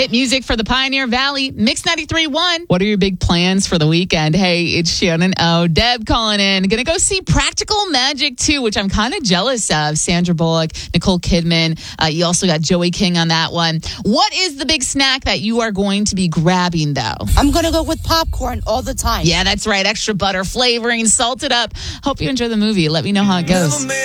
Hit music for the Pioneer Valley, Mix 93.1. What are your big plans for the weekend? Hey, it's Shannon O. Deb calling in. Gonna go see Practical Magic 2, which I'm kind of jealous of. Sandra Bullock, Nicole Kidman. You also got Joey King on that one. What is the big snack that you are going to be grabbing, though? I'm going to go with popcorn all the time. Yeah, that's right. Extra butter flavoring, salted up. Hope you enjoy the movie. Let me know how it goes.